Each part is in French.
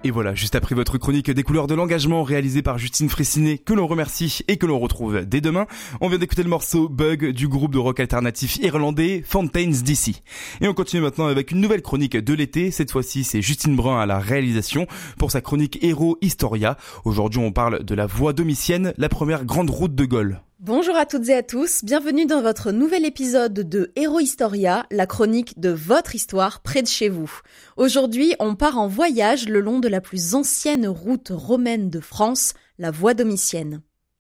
Et voilà, juste après votre chronique des couleurs de l'engagement réalisée par Justine Fraissinet, que l'on remercie et que l'on retrouve dès demain, on vient d'écouter le morceau Bug du groupe de rock alternatif irlandais Fountains DC. Et on continue maintenant avec une nouvelle chronique de l'été. Cette fois-ci, c'est Justine Brun à la réalisation pour sa chronique Héros Historia. Aujourd'hui, on parle de la voie domitienne, la première grande route de Gaule. Bonjour à toutes et à tous, bienvenue dans votre nouvel épisode de Héros Historia, la chronique de votre histoire près de chez vous. Aujourd'hui, on part en voyage le long de la plus ancienne route romaine de France, la voie domitienne.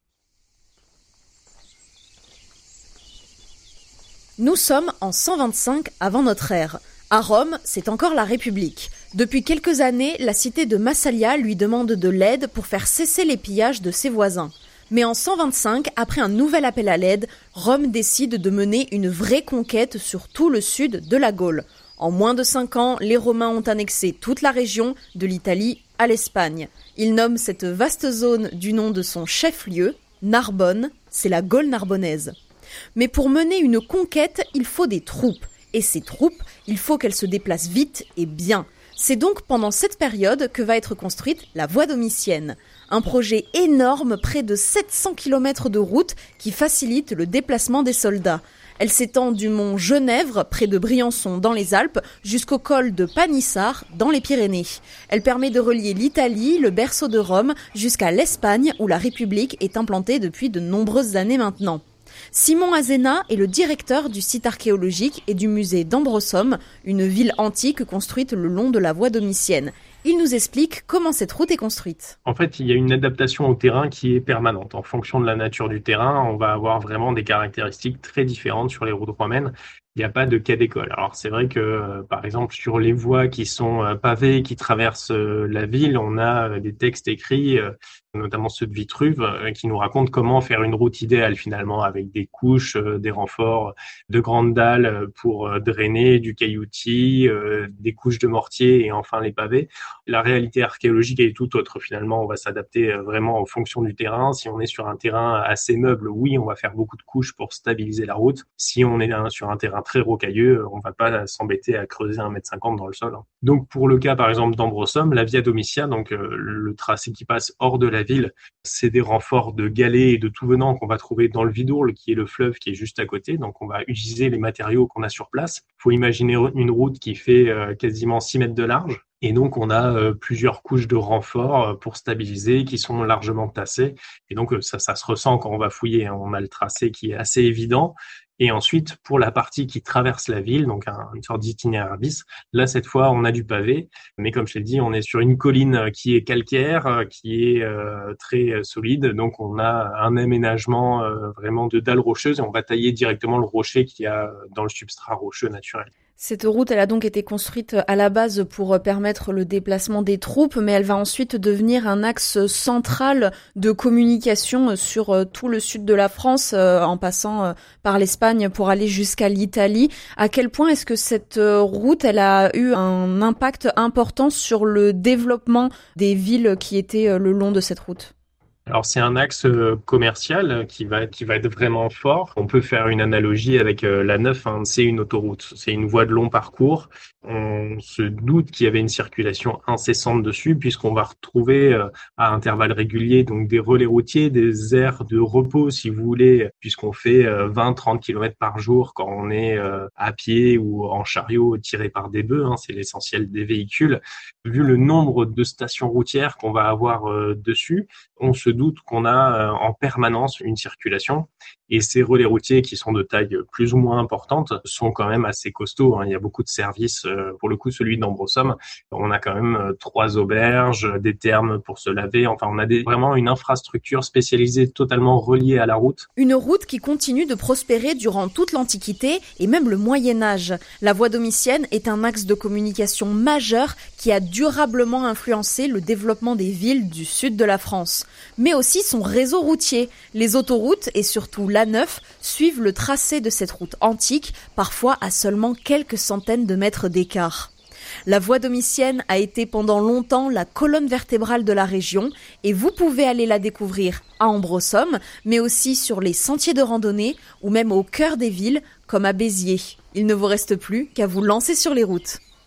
Nous sommes en 125 avant notre ère. À Rome, c'est encore la République. Depuis quelques années, la cité de Massalia lui demande de l'aide pour faire cesser les pillages de ses voisins. Mais en 125, après un nouvel appel à l'aide, Rome décide de mener une vraie conquête sur tout le sud de la Gaule. En moins de 5 ans, les Romains ont annexé toute la région, de l'Italie à l'Espagne. Ils nomment cette vaste zone du nom de son chef-lieu, Narbonne, c'est la Gaule narbonnaise. Mais pour mener une conquête, il faut des troupes. Et ces troupes, il faut qu'elles se déplacent vite et bien. C'est donc pendant cette période que va être construite la voie domitienne. Un projet énorme, près de 700 km de route qui facilite le déplacement des soldats. Elle s'étend du mont Genèvre, près de Briançon dans les Alpes, jusqu'au col de Panissar dans les Pyrénées. Elle permet de relier l'Italie, le berceau de Rome, jusqu'à l'Espagne où la République est implantée depuis de nombreuses années maintenant. Simon Azena est le directeur du site archéologique et du musée d'Ambrosum, une ville antique construite le long de la voie domitienne. Il nous explique comment cette route est construite. En fait, il y a une adaptation au terrain qui est permanente. En fonction de la nature du terrain, on va avoir vraiment des caractéristiques très différentes sur les routes romaines. Il n'y a pas de cas d'école. Alors c'est vrai que, par exemple, sur les voies qui sont pavées, qui traversent la ville, on a des textes écrits, notamment ceux de Vitruve, qui nous racontent comment faire une route idéale finalement, avec des couches, des renforts, de grandes dalles pour drainer, du cailloutis, des couches de mortier et enfin les pavés. La réalité archéologique est tout autre finalement. On va s'adapter vraiment en fonction du terrain. Si on est sur un terrain assez meuble, oui, on va faire beaucoup de couches pour stabiliser la route. Si on est sur un terrain très rocailleux, on va pas s'embêter à creuser 1,50 m dans le sol. Donc pour le cas par exemple d'Ambrosum, la Via Domitia, donc le tracé qui passe hors de la ville, c'est des renforts de galets et de tout venant qu'on va trouver dans le Vidourle, qui est le fleuve qui est juste à côté. Donc on va utiliser les matériaux qu'on a sur place. Il faut imaginer une route qui fait quasiment 6 mètres de large. Et donc, on a plusieurs couches de renforts pour stabiliser qui sont largement tassées. Et donc, ça se ressent quand on va fouiller. On a le tracé qui est assez évident. Et ensuite, pour la partie qui traverse la ville, donc une sorte d'itinéraire bis, là, cette fois, on a du pavé. Mais comme je l'ai dit, on est sur une colline qui est calcaire, qui est très solide. Donc, on a un aménagement vraiment de dalles rocheuses et on va tailler directement le rocher qu'il y a dans le substrat rocheux naturel. Cette route, elle a donc été construite à la base pour permettre le déplacement des troupes, mais elle va ensuite devenir un axe central de communication sur tout le sud de la France, en passant par l'Espagne pour aller jusqu'à l'Italie. À quel point est-ce que cette route, elle a eu un impact important sur le développement des villes qui étaient le long de cette route ? Alors c'est un axe commercial qui va être vraiment fort. On peut faire une analogie avec la 9, c'est une autoroute, c'est une voie de long parcours. On se doute qu'il y avait une circulation incessante dessus puisqu'on va retrouver à intervalles réguliers donc des relais routiers, des aires de repos si vous voulez, puisqu'on fait 20-30 km par jour quand on est à pied ou en chariot tiré par des bœufs, c'est l'essentiel des véhicules. Vu le nombre de stations routières qu'on va avoir dessus, on se doute qu'on a en permanence une circulation. Et ces relais routiers qui sont de taille plus ou moins importante sont quand même assez costauds. Il y a beaucoup de services. Pour le coup, celui d'Ambrosum, on a quand même 3 auberges, des thermes pour se laver. Enfin, on a vraiment une infrastructure spécialisée totalement reliée à la route. Une route qui continue de prospérer durant toute l'Antiquité et même le Moyen-Âge. La voie domitienne est un axe de communication majeur qui a durablement influencé le développement des villes du sud de la France. Mais aussi son réseau routier. Les autoroutes et surtout l'A9 suivent le tracé de cette route antique, parfois à seulement quelques centaines de mètres d'écart. La voie domitienne a été pendant longtemps la colonne vertébrale de la région et vous pouvez aller la découvrir à Ambrosum, mais aussi sur les sentiers de randonnée ou même au cœur des villes comme à Béziers. Il ne vous reste plus qu'à vous lancer sur les routes.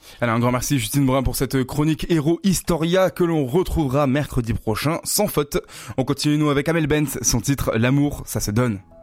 Allez, un grand merci Justine Brun pour cette chronique Héros Historia que l'on retrouvera mercredi prochain sans faute. On continue nous avec Amel Bent, son titre L'amour, ça se donne.